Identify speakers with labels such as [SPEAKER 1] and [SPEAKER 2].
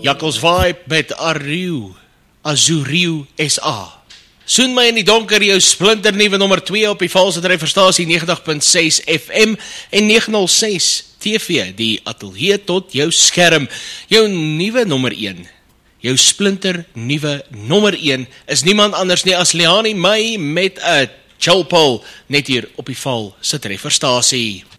[SPEAKER 1] Jakkals Vibe met Azuriu SA. Soen my in die donker, jou splinternuwe nommer 2 op die valse dryfverstasie 90.6 FM en 906 TV, die ateljee tot jou skerm. Jou nuwe nommer 1, jou splinternuwe nommer 1 is niemand anders nie as Leani May met 'n chillpol net hier op die valse dryfverstasie.